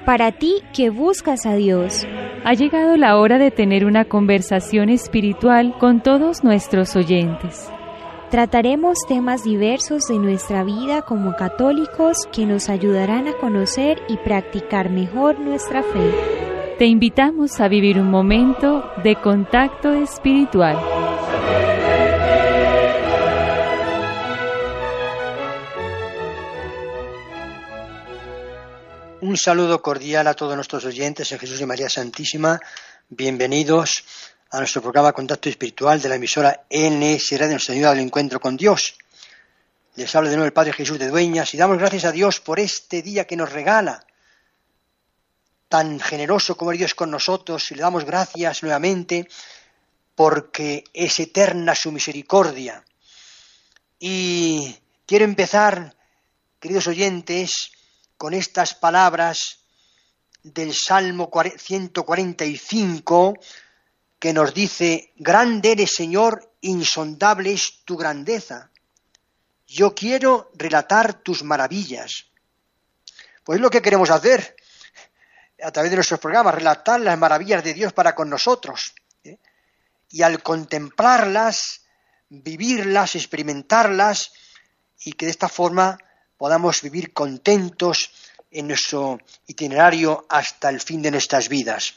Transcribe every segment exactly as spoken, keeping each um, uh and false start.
Para ti que buscas a Dios, ha llegado la hora de tener una conversación espiritual con todos nuestros oyentes. Trataremos temas diversos de nuestra vida como católicos que nos ayudarán a conocer y practicar mejor nuestra fe. Te invitamos a vivir un momento de contacto espiritual. Un saludo cordial a todos nuestros oyentes en Jesús y María Santísima. Bienvenidos a nuestro programa Contacto Espiritual de la emisora N S Radio, Nuestra Señora del Encuentro con Dios. Les habla de nuevo el Padre Jesús de Dueñas y damos gracias a Dios por este día que nos regala, tan generoso como es Dios con nosotros, y le damos gracias nuevamente porque es eterna su misericordia. Y quiero empezar, queridos oyentes, con estas palabras del Salmo ciento cuarenta y cinco, que nos dice: grande eres, Señor, insondable es tu grandeza. Yo quiero relatar tus maravillas. Pues es lo que queremos hacer a través de nuestros programas, relatar las maravillas de Dios para con nosotros. ¿eh? Y al contemplarlas, vivirlas, experimentarlas, y que de esta forma podamos vivir contentos en nuestro itinerario hasta el fin de nuestras vidas.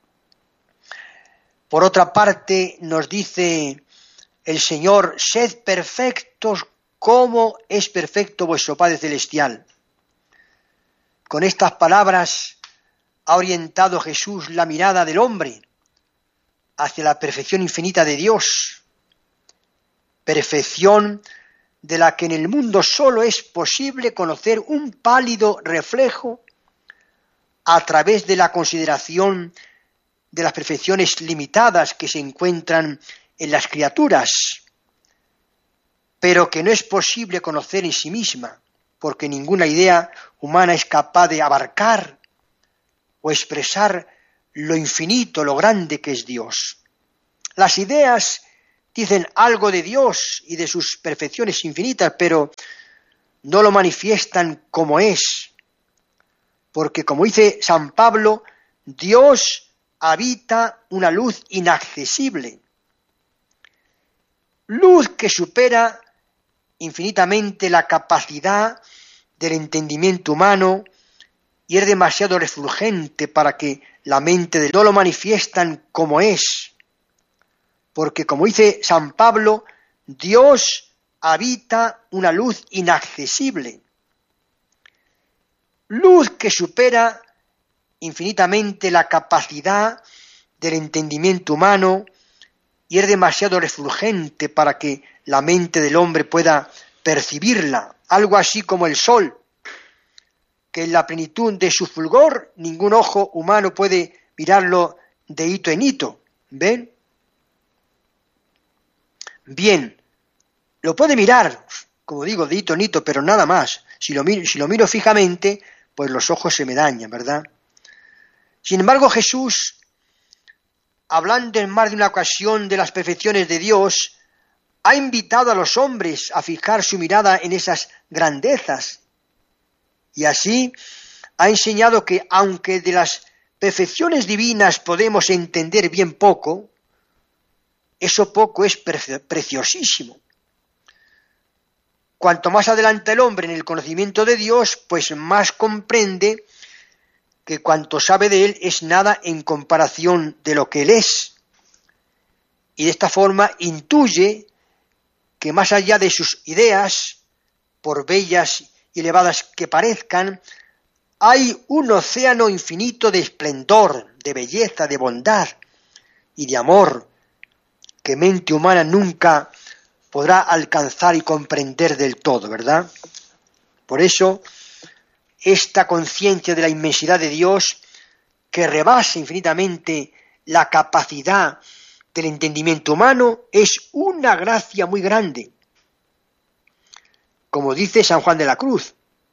Por otra parte, nos dice el Señor: sed perfectos como es perfecto vuestro Padre Celestial. Con estas palabras ha orientado Jesús la mirada del hombre hacia la perfección infinita de Dios, perfección de la que en el mundo solo es posible conocer un pálido reflejo a través de la consideración de las perfecciones limitadas que se encuentran en las criaturas, pero que no es posible conocer en sí misma, porque ninguna idea humana es capaz de abarcar o expresar lo infinito, lo grande que es Dios. Las ideas dicen algo de Dios y de sus perfecciones infinitas, pero no lo manifiestan como es. Porque, como dice San Pablo, Dios habita una luz inaccesible. Luz que supera infinitamente la capacidad del entendimiento humano y es demasiado refulgente para que la mente de no lo manifiestan como es. Porque, como dice San Pablo, Dios habita una luz inaccesible. Luz que supera infinitamente la capacidad del entendimiento humano y es demasiado refulgente para que la mente del hombre pueda percibirla. Algo así como el sol, que en la plenitud de su fulgor ningún ojo humano puede mirarlo de hito en hito. ¿Ven? Bien, lo puede mirar, como digo, de hito en hito, pero nada más. Si lo miro, si lo miro fijamente, pues los ojos se me dañan, ¿verdad? Sin embargo, Jesús, hablando en más de una ocasión de las perfecciones de Dios, ha invitado a los hombres a fijar su mirada en esas grandezas. Y así ha enseñado que, aunque de las perfecciones divinas podemos entender bien poco, eso poco es pre- preciosísimo. Cuanto más adelanta el hombre en el conocimiento de Dios, pues más comprende que cuanto sabe de Él es nada en comparación de lo que Él es. Y de esta forma intuye que más allá de sus ideas, por bellas y elevadas que parezcan, hay un océano infinito de esplendor, de belleza, de bondad y de amor, que mente humana nunca podrá alcanzar y comprender del todo, ¿verdad? Por eso, esta conciencia de la inmensidad de Dios, que rebasa infinitamente la capacidad del entendimiento humano, es una gracia muy grande. Como dice San Juan de la Cruz,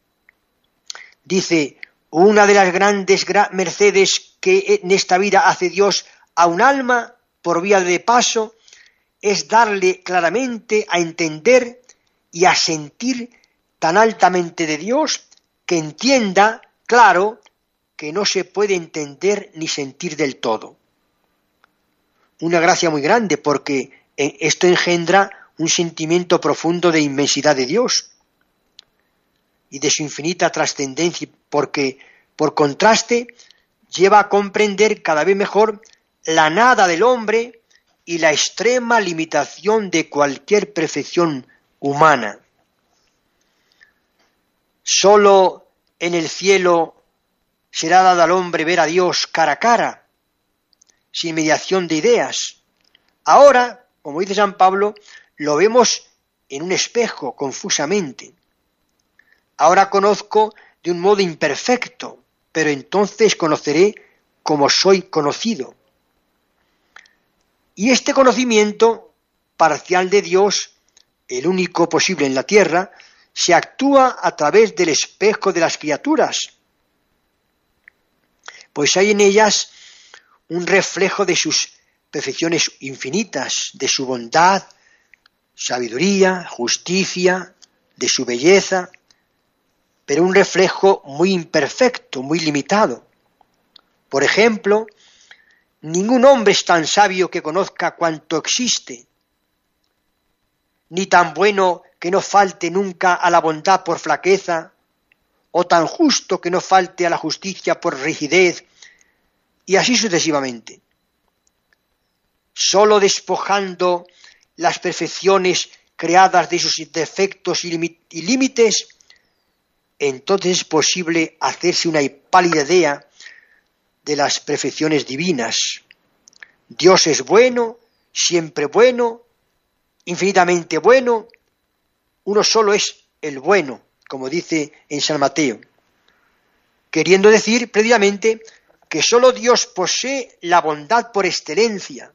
dice: una de las grandes gra- mercedes que en esta vida hace Dios a un alma por vía de paso es darle claramente a entender y a sentir tan altamente de Dios que entienda, claro, que no se puede entender ni sentir del todo. Una gracia muy grande, porque esto engendra un sentimiento profundo de inmensidad de Dios y de su infinita trascendencia, porque, por contraste, lleva a comprender cada vez mejor la nada del hombre y la extrema limitación de cualquier perfección humana. Solo en el cielo será dado al hombre ver a Dios cara a cara, sin mediación de ideas. Ahora, como dice San Pablo, lo vemos en un espejo, confusamente. Ahora conozco de un modo imperfecto, pero entonces conoceré como soy conocido. Y este conocimiento parcial de Dios, el único posible en la tierra, se actúa a través del espejo de las criaturas, pues hay en ellas un reflejo de sus perfecciones infinitas, de su bondad, sabiduría, justicia, de su belleza, pero un reflejo muy imperfecto, muy limitado. Por ejemplo, ningún hombre es tan sabio que conozca cuanto existe, ni tan bueno que no falte nunca a la bondad por flaqueza, o tan justo que no falte a la justicia por rigidez, y así sucesivamente. Solo despojando las perfecciones creadas de sus defectos y límites, entonces es posible hacerse una pálida idea de las perfecciones divinas. Dios es bueno, siempre bueno, infinitamente bueno, uno solo es el bueno, como dice en San Mateo, queriendo decir previamente que solo Dios posee la bondad por excelencia,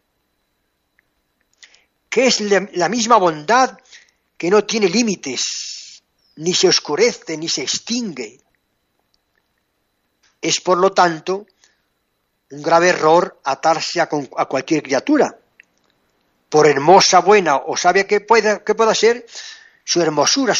que es la misma bondad que no tiene límites, ni se oscurece, ni se extingue. Es, por lo tanto, un grave error atarse a, a cualquier criatura. Por hermosa, buena o sabia que pueda, que pueda ser, su hermosura,